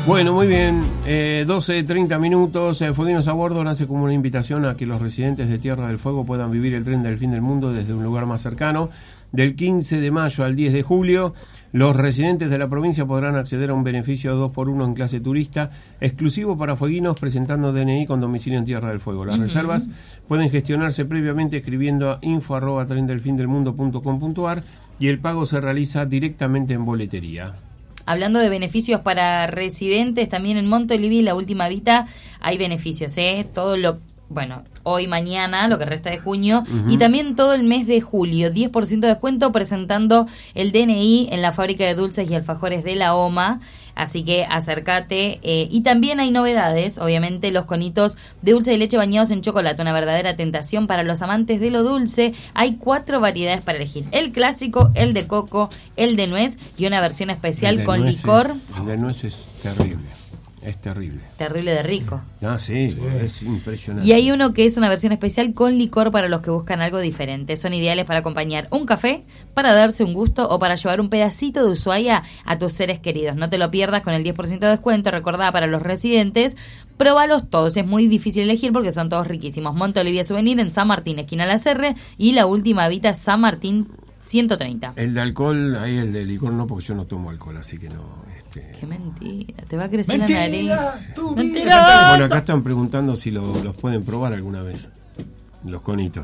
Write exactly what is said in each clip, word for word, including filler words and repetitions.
Bueno, muy bien, eh, doce, treinta minutos, eh, Fueguinos a Bordo nace como una invitación a que los residentes de Tierra del Fuego puedan vivir el tren del fin del mundo desde un lugar más cercano. Del quince de mayo al diez de julio, los residentes de la provincia podrán acceder a un beneficio dos por uno en clase turista, exclusivo para fueguinos presentando D N I con domicilio en Tierra del Fuego. Las uh-huh. reservas pueden gestionarse previamente escribiendo a info arroba tren del fin del mundo punto com punto a r y el pago se realiza directamente en boletería. Hablando de beneficios para residentes, también en Montolivi, la última vita, hay beneficios, ¿eh? Todo lo, bueno, hoy, mañana, lo que resta de junio, uh-huh. y también todo el mes de julio, diez por ciento de descuento presentando el D N I en la fábrica de dulces y alfajores de la O M A. Así que acércate. Eh, y también hay novedades, obviamente, los conitos de dulce de leche bañados en chocolate, una verdadera tentación para los amantes de lo dulce. Hay cuatro variedades para elegir: el clásico, el de coco, el de nuez y una versión especial con licor. Es, el de nuez es terrible. Es terrible. Terrible de rico. Ah, sí, sí, es impresionante. Y hay uno que es una versión especial con licor para los que buscan algo diferente. Son ideales para acompañar un café, para darse un gusto o para llevar un pedacito de Ushuaia a tus seres queridos. No te lo pierdas con el diez por ciento de descuento. Recordá, para los residentes, probalos todos. Es muy difícil elegir porque son todos riquísimos. Montolivi Souvenir en San Martín, esquina La Serre, y la última vita San Martín ciento treinta. El de alcohol, ahí el de licor no, porque yo no tomo alcohol, así que no... Este... Qué mentira, te va a crecer mentira, la nariz. Tú, mentira. Bueno, acá están preguntando si lo, los pueden probar alguna vez, los conitos.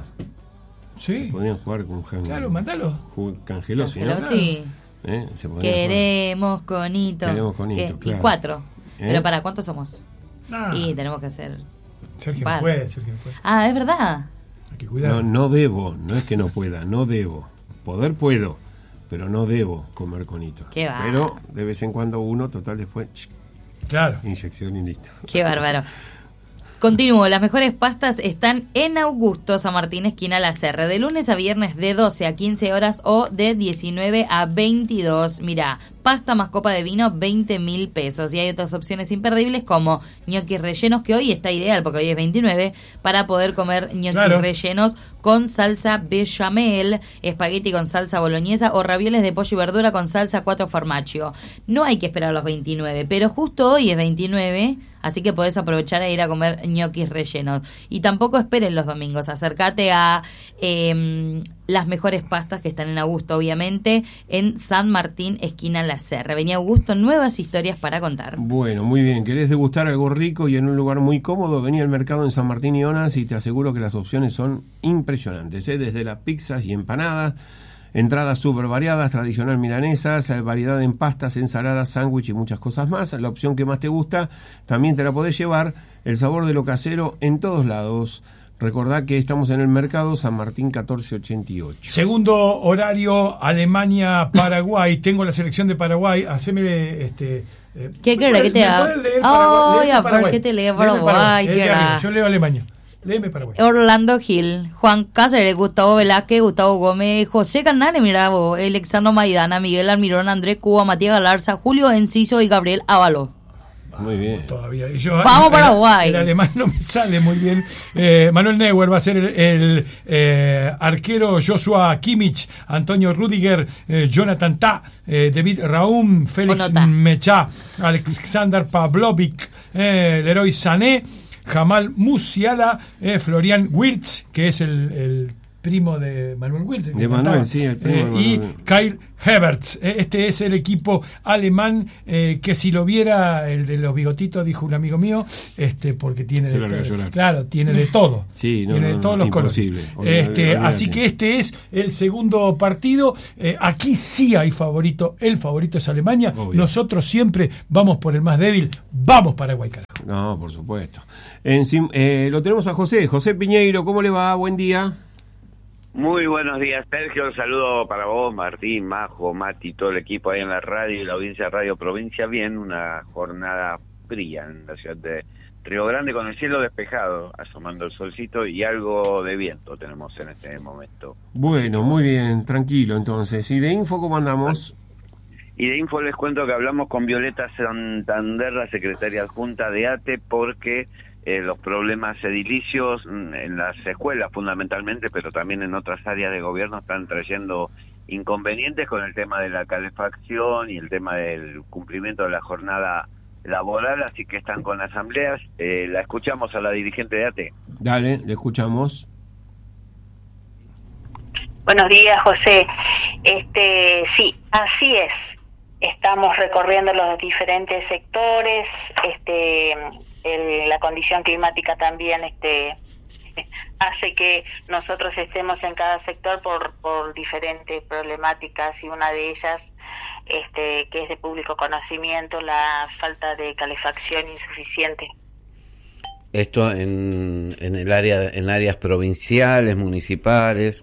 Sí. Se podrían jugar con Jan... Claro, mandalo. Cangelosi, ¿no? Cangelosi. ¿Eh? Se Queremos conitos. Queremos conitos, claro. Y cuatro. ¿Eh? Pero ¿para cuántos somos? Ah. Y tenemos que hacer... Sergio no puede, Sergio no puede. Ah, es verdad. Hay que cuidar. No, no debo, no es que no pueda, no debo. Poder puedo, pero no debo comer conitos. Qué bárbaro. Pero de vez en cuando uno, total, después... Claro. Inyección y listo. Qué bárbaro. Continúo, las mejores pastas están en Augusto, San Martín, esquina La Serre, de lunes a viernes de doce a quince horas o de diecinueve a veintidós. Mirá, pasta más copa de vino, veinte mil pesos. Y hay otras opciones imperdibles como ñoquis rellenos, que hoy está ideal porque hoy es veintinueve, para poder comer ñoquis claro. rellenos con salsa bechamel, espagueti con salsa boloñesa o ravioles de pollo y verdura con salsa cuatro formaggio. No hay que esperar a los veintinueve, pero justo hoy es veintinueve, así que podés aprovechar a ir a comer ñoquis rellenos. Y tampoco esperen los domingos, acércate a eh, las mejores pastas que están en Augusto, obviamente, en San Martín, esquina La Serre. Venía Augusto, nuevas historias para contar. Bueno, muy bien. ¿Querés degustar algo rico y en un lugar muy cómodo? Vení al mercado en San Martín y Onas y te aseguro que las opciones son impresionantes, ¿eh? Desde las pizzas y empanadas, entradas súper variadas, tradicional milanesas, variedad en pastas, ensaladas, sándwich y muchas cosas más. La opción que más te gusta también te la podés llevar. El sabor de lo casero en todos lados. Recordá que estamos en el mercado San Martín catorce ochenta y ocho. Segundo horario, Alemania-Paraguay. Tengo la selección de Paraguay. Haceme este. Eh, ¿Qué crees que te haga? Ay, a ver qué te lee Paraguay. Yo leo Alemania. Léeme Paraguay. Orlando Gil, Juan Cáceres, Gustavo Velázquez, Gustavo Gómez, José Canales, mira vos, Alexandro Maidana, Miguel Almirón, Andrés Cuba, Matías Galarza, Julio Enciso y Gabriel Ábalos. Muy bien. Todavía. Y yo, Vamos el, Paraguay. El, el alemán no me sale muy bien. Eh, Manuel Neuer va a ser el, el eh, arquero, Joshua Kimmich, Antonio Rudiger, eh, Jonathan Tah, eh, David Raum, Félix Mechá, Alexander Pavlovic, eh, Leroy Sané, Jamal Musiala, eh, Florian Wirtz, que es el, el primo de Manuel Wirtz, de Manuel, sí, el primo eh, de Manuel. Y Kyle Havertz. Eh, este es el equipo alemán eh, que si lo viera el de los bigotitos, dijo un amigo mío, este porque tiene Se de lo todo, claro, tiene de todo. Sí, no, tiene no, de todos no, los colores. imposible. Este, así que este es el segundo partido. Eh, aquí sí hay favorito. El favorito es Alemania. Obvio. Nosotros siempre vamos por el más débil. Vamos Paraguay, carajo. No, por supuesto. En, eh, lo tenemos a José. José Piñeiro, ¿cómo le va? Buen día. Muy buenos días, Sergio. Un saludo para vos, Martín, Majo, Mati, todo el equipo ahí en la radio y la audiencia de Radio Provincia. Bien, una jornada fría en la ciudad de Río Grande con el cielo despejado, asomando el solcito y algo de viento tenemos en este momento. Bueno, muy bien, tranquilo entonces. ¿Y de info cómo andamos? Y de info les cuento que hablamos con Violeta Santander, la secretaria adjunta de A T E, porque eh, los problemas edilicios en las escuelas fundamentalmente, pero también en otras áreas de gobierno, están trayendo inconvenientes con el tema de la calefacción y el tema del cumplimiento de la jornada laboral, así que están con asambleas. Eh, la escuchamos a la dirigente de A T E. Dale, le escuchamos. Buenos días, José. Este, sí, así es. Estamos recorriendo los diferentes sectores. Este, el, la condición climática también, este, hace que nosotros estemos en cada sector por, por diferentes problemáticas, y una de ellas, este, que es de público conocimiento, la falta de calefacción insuficiente. Esto en, en el área, en áreas provinciales, municipales.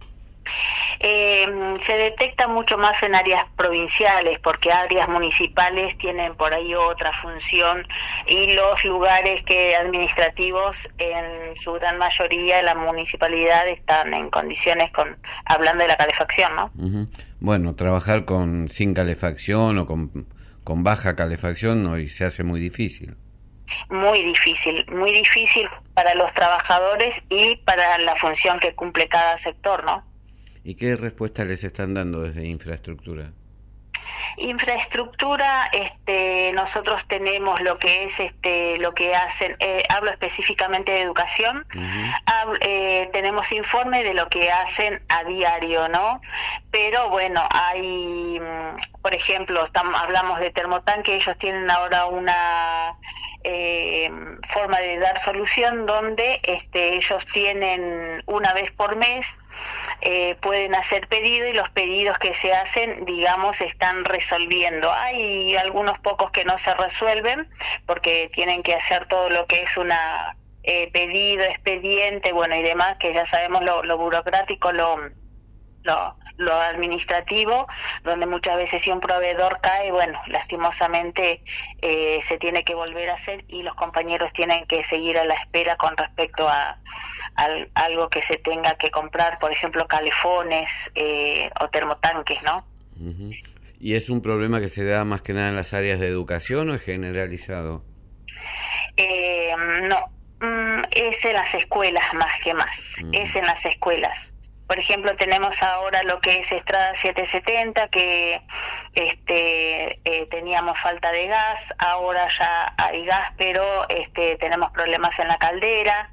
Eh, se detecta mucho más en áreas provinciales, porque áreas municipales tienen por ahí otra función, y los lugares que administrativos en su gran mayoría de la municipalidad están en condiciones, con hablando de la calefacción, ¿no? Uh-huh. Bueno, trabajar con sin calefacción o con, con baja calefacción hoy se hace muy difícil. Muy difícil, muy difícil para los trabajadores y para la función que cumple cada sector, ¿no? ¿Y qué respuesta les están dando desde infraestructura? Infraestructura, este, nosotros tenemos lo que es, este, lo que hacen. Eh, hablo específicamente de educación. Uh-huh. Hab, eh, tenemos informe de lo que hacen a diario, ¿no? Pero bueno, hay, por ejemplo, estamos, hablamos de termotanque. Ellos tienen ahora una eh, forma de dar solución donde, este, ellos tienen una vez por mes. Eh, pueden hacer pedido, y los pedidos que se hacen, digamos, están resolviendo. Hay algunos pocos que no se resuelven porque tienen que hacer todo lo que es una eh, pedido, expediente, bueno, y demás, que ya sabemos lo, lo burocrático, lo, lo, lo administrativo, donde muchas veces si un proveedor cae, bueno, lastimosamente eh, se tiene que volver a hacer, y los compañeros tienen que seguir a la espera con respecto a Al, algo que se tenga que comprar, por ejemplo, calefones eh, o termotanques, ¿no? Uh-huh. ¿Y es un problema que se da más que nada en las áreas de educación o es generalizado? Eh, no, mm, es en las escuelas más que más, uh-huh. es en las escuelas. Por ejemplo, tenemos ahora lo que es Estrada setecientos setenta, que este eh, teníamos falta de gas, ahora ya hay gas, pero este tenemos problemas en la caldera,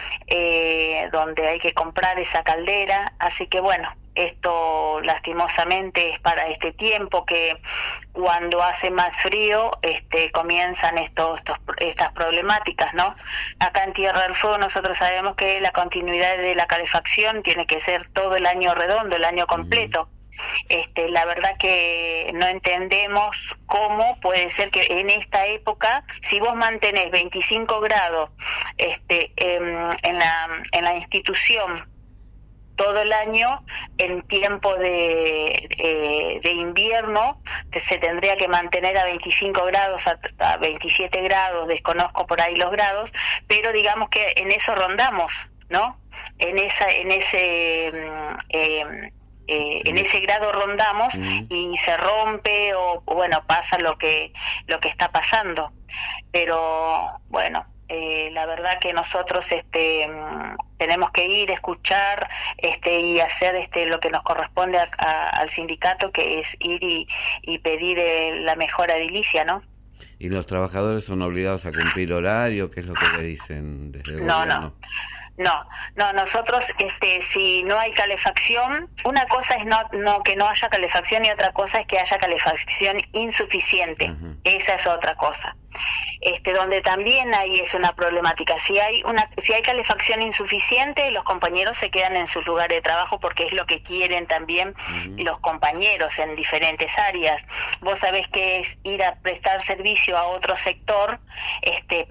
eh, donde hay que comprar esa caldera, así que bueno, esto lastimosamente es para este tiempo, que cuando hace más frío este comienzan estos, estos estas problemáticas, ¿no? Acá en Tierra del Fuego nosotros sabemos que la continuidad de la calefacción tiene que ser todo el año redondo, el año completo. Este, la verdad que no entendemos cómo puede ser que en esta época, si vos mantenés veinticinco grados este en, en la en la institución todo el año, en tiempo de eh, de invierno que se tendría que mantener a veinticinco grados, a, a veintisiete grados, desconozco por ahí los grados, pero digamos que en eso rondamos, ¿no? En esa en ese eh, Eh, en ese grado rondamos, mm. y se rompe o, o bueno, pasa lo que lo que está pasando, pero bueno, eh, la verdad que nosotros este tenemos que ir, escuchar este y hacer este lo que nos corresponde a, a, al sindicato, que es ir y, y pedir eh, la mejora edilicia, ¿no? ¿Y los trabajadores son obligados a cumplir horario? ¿Qué es lo que le dicen desde el no, gobierno? No, No, no, nosotros, este, si no hay calefacción, una cosa es no, no que no haya calefacción, y otra cosa es que haya calefacción insuficiente. Uh-huh. Esa es otra cosa. Este, donde también hay es una problemática. Si hay una, si hay calefacción insuficiente, los compañeros se quedan en sus lugares de trabajo, porque es lo que quieren también uh-huh. los compañeros en diferentes áreas. Vos sabés que es ir a prestar servicio a otro sector, este,